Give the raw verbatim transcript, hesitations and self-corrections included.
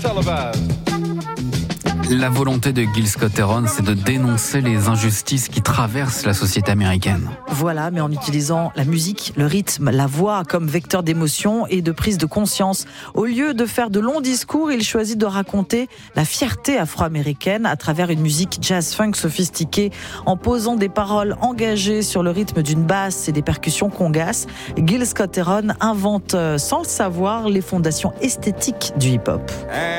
La volonté de Gil Scott-Heron, c'est de dénoncer les injustices qui traversent la société américaine. Voilà, mais en utilisant la musique, le rythme, la voix comme vecteur d'émotion et de prise de conscience. Au lieu de faire de longs discours, il choisit de raconter la fierté afro-américaine à travers une musique jazz-funk sophistiquée, en posant des paroles engagées sur le rythme d'une basse et des percussions congas. Gil Scott-Heron invente, sans le savoir, les fondations esthétiques du hip-hop.